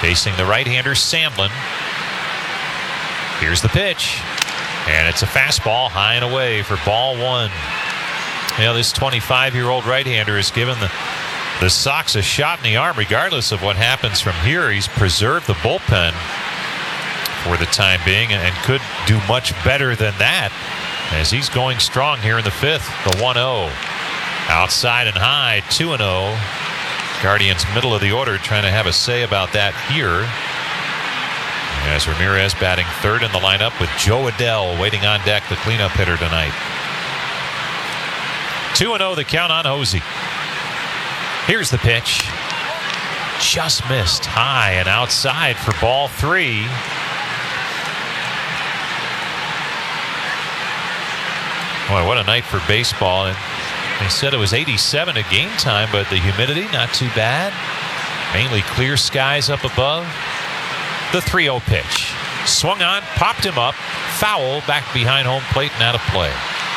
Facing the right-hander, Sandlin. Here's the pitch. And it's a fastball high and away for ball one. You know, this 25-year-old right-hander has given the Sox a shot in the arm. Regardless of what happens from here, he's preserved the bullpen for the time being and could do much better than that as he's going strong here in the fifth. The 1-0. Outside and high, 2-0. Guardians middle of the order trying to have a say about that here. As Ramirez batting third in the lineup with Joe Adell waiting on deck, the cleanup hitter tonight. 2-0 the count on Hosey. Here's the pitch. Just missed high and outside for ball three. Boy, what a night for baseball. And they said it was 87 at game time, but the humidity not too bad. Mainly clear skies up above. The 3-0 pitch. Swung on, popped him up, foul back behind home plate and out of play.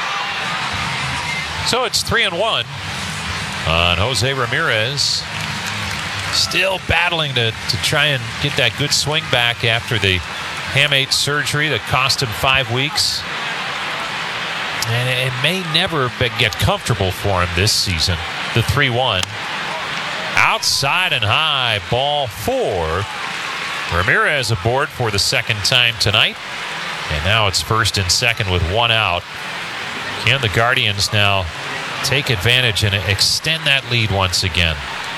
So it's 3-1 on Jose Ramirez. Still battling to try and get that good swing back after the hamate surgery that cost him 5 weeks. And it may never get comfortable for him this season. The 3-1. Outside and high, ball four. Ramirez aboard for the second time tonight. And now it's first and second with one out. Can the Guardians now take advantage and extend that lead once again?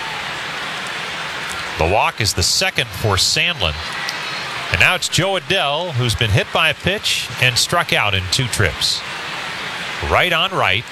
The walk is the second for Sandlin. And now it's Joe Adell, who's been hit by a pitch and struck out in 2 trips. Right on right.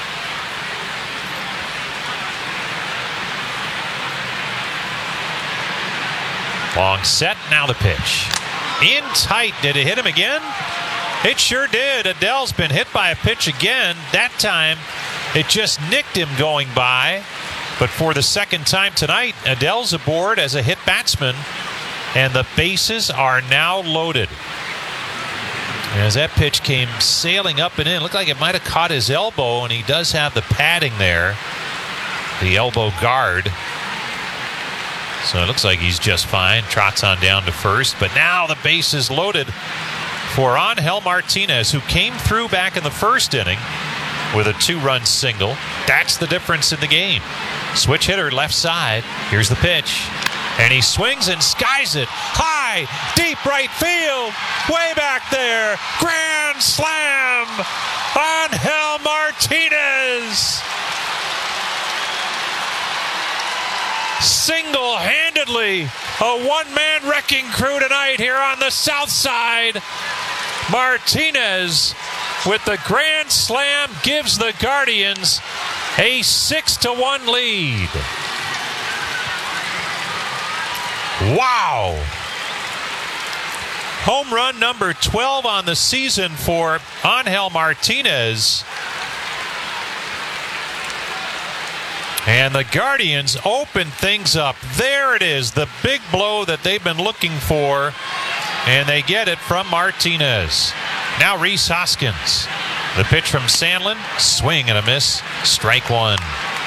Long set, now the pitch. In tight, did it hit him again? It sure did. Adell's been hit by a pitch again. That time, it just nicked him going by. But for the second time tonight, Adell's aboard as a hit batsman. And the bases are now loaded. As that pitch came sailing up and in, it looked like it might have caught his elbow, and he does have the padding there, the elbow guard. So it looks like he's just fine. Trots on down to first, but now the base is loaded for Angel Martinez, who came through back in the first inning with a 2-run single. That's the difference in the game. Switch hitter left side. Here's the pitch. And he swings and skies it high, deep right field, way back there. Grand slam, Angel Martinez. Single-handedly, a one-man wrecking crew tonight here on the south side. Martinez with the grand slam gives the Guardians a 6-1 lead. Wow. Home run number 12 on the season for Angel Martinez. And the Guardians open things up. There it is, the big blow that they've been looking for. And they get it from Martinez. Now Rhys Hoskins. The pitch from Sandlin. Swing and a miss. Strike one.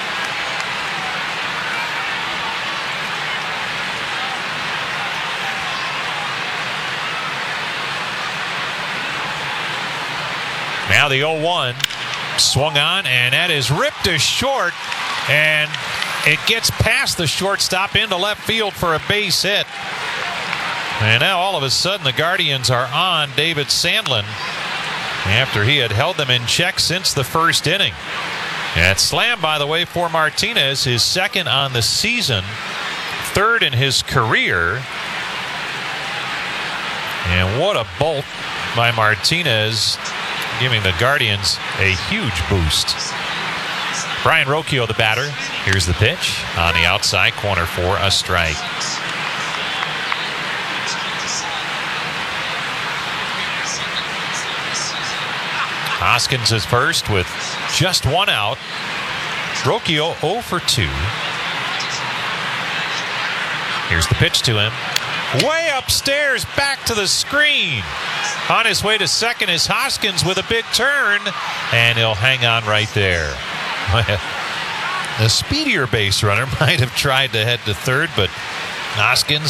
Now the 0-1. Swung on, and that is ripped to short. And it gets past the shortstop into left field for a base hit. And now all of a sudden the Guardians are on David Sandlin after he had held them in check since the first inning. That slam, by the way, for Martinez, his second on the season, third in his career. And what a bolt by Martinez, giving the Guardians a huge boost. Brian Rocchio, the batter. Here's the pitch on the outside corner for a strike. Hoskins is first with just one out. Rocchio 0 for 2. Here's the pitch to him. Way upstairs, back to the screen. On his way to second is Hoskins with a big turn, and he'll hang on right there. The speedier base runner might have tried to head to third, but Hoskins